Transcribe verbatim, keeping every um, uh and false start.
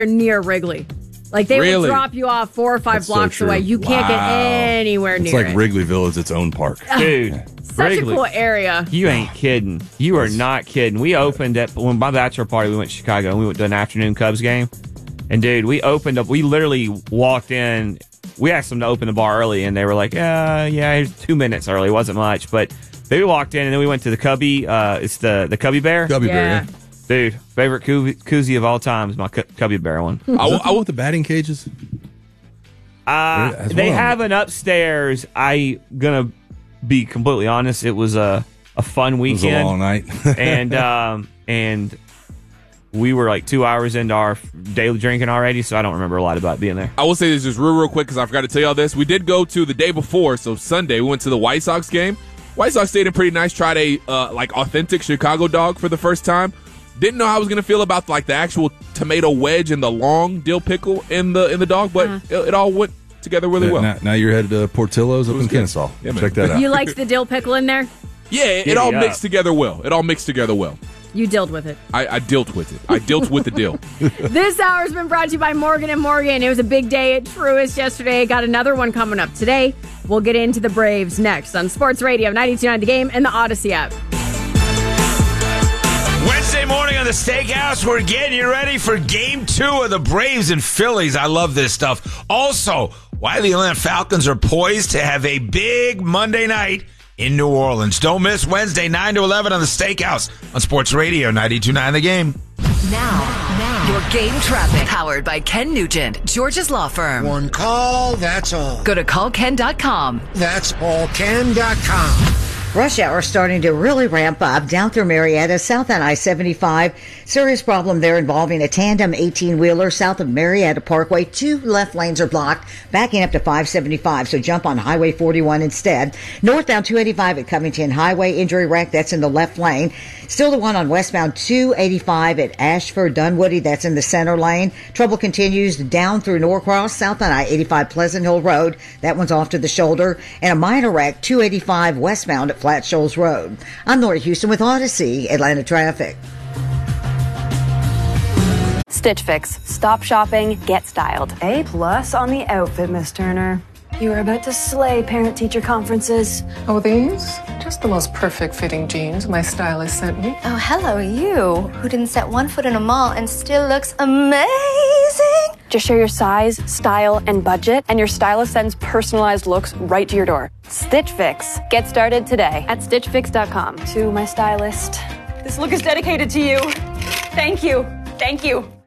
near Wrigley. Like, they really? will drop you off four or five That's blocks so away. You can't wow. get anywhere it's near like it. Wrigleyville is its own park. Dude. Such Wrigley. a cool area. You ain't kidding. You are not kidding. We opened at, when my bachelor party, we went to Chicago, and we went to an afternoon Cubs game. And, dude, we opened up, we literally walked in. We asked them to open the bar early, and they were like, yeah, yeah, it was two minutes early. It wasn't much. But they walked in, and then we went to the Cubby. Uh, it's the, the Cubby Bear. Cubby Yeah. Bear, yeah. Dude, favorite koo- koozie of all time is my cu- Cubby Bear one. I, w- I want the batting cages. Uh, That's they one. have an upstairs. I gonna be completely honest. It was a, a fun It was weekend. a long night. and um, and we were like two hours into our daily drinking already, so I don't remember a lot about being there. I will say this just real, real quick because I forgot to tell y'all this. We did go to the day before, so Sunday, we went to the White Sox game. White Sox stayed in pretty nice. Tried a uh, like authentic Chicago dog for the first time. Didn't know how I was gonna feel about like the actual tomato wedge and the long dill pickle in the in the dog, but Uh-huh. it, it all went together really well. now, now you're headed to Portillo's up in good. Kennesaw. Yeah, man. Check that out. You liked the dill pickle in there? Yeah, it, it Giddy all up. mixed together well. It all mixed together well. You dealt with it. I, I dealt with it. I dealt with the deal. This hour has been brought to you by Morgan and Morgan. It was a big day at Truist yesterday. Got another one coming up today. We'll get into the Braves next on Sports Radio ninety-two point nine The Game and the Odyssey app. Wednesday morning on the Steakhouse, we're getting you ready for game two of the Braves and Phillies. I love this stuff. Also, why the Atlanta Falcons are poised to have a big Monday night in New Orleans. Don't miss Wednesday, nine to eleven on the Steakhouse on Sports Radio ninety-two point nine The Game. Now, now, your game traffic. Powered by Ken Nugent, George's Law Firm. One call, that's all. Go to call ken dot com. That's all ken dot com. Rush hour starting to really ramp up down through Marietta, south on I seventy-five. Serious problem there involving a tandem eighteen-wheeler south of Marietta Parkway. Two left lanes are blocked, backing up to five seventy-five, so jump on Highway forty-one instead. Northbound two eighty-five at Covington Highway, injury wreck, that's in the left lane. Still the one on westbound two eighty-five at Ashford Dunwoody, that's in the center lane. Trouble continues down through Norcross, south on I eighty-five Pleasant Hill Road. That one's off to the shoulder. And a minor wreck, two eighty-five westbound at Flat Shoals Road. I'm Lori Houston with Odyssey, Atlanta Traffic. Stitch Fix. Stop shopping, get styled. A plus on the outfit, Miss Turner. You are about to slay parent-teacher conferences. Oh, these? Just the most perfect fitting jeans my stylist sent me. Oh, hello, you, who didn't set one foot in a mall and still looks amazing. Just share your size, style, and budget, and your stylist sends personalized looks right to your door. Stitch Fix. Get started today at stitch fix dot com. To my stylist, this look is dedicated to you. Thank you. Thank you.